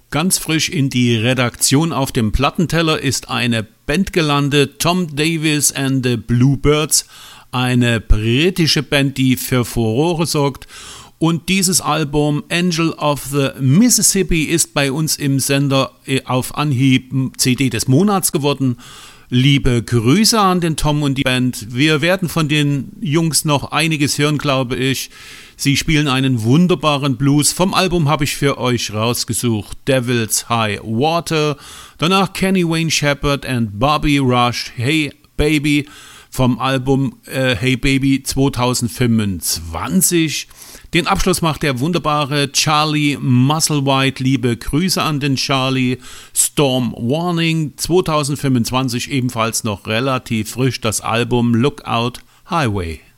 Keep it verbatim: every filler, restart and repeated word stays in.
Ganz frisch in die Redaktion auf dem Plattenteller ist eine Band gelandet, Tom Davis and the Bluebirds, eine britische Band, die für Furore sorgt. Und dieses Album Angel of the Mississippi ist bei uns im Sender auf Anhieb C D des Monats geworden. Liebe Grüße an den Tom und die Band. Wir werden von den Jungs noch einiges hören, glaube ich. Sie spielen einen wunderbaren Blues. Vom Album habe ich für euch rausgesucht Devil's High Water. Danach Kenny Wayne Shepherd and Bobby Rush, Hey Baby. Vom Album äh, Hey Baby zwanzig fünfundzwanzig. Den Abschluss macht der wunderbare Charlie Musselwhite. Liebe Grüße an den Charlie. Storm Warning zwanzig fünfundzwanzig, ebenfalls noch relativ frisch, das Album Lookout Highway.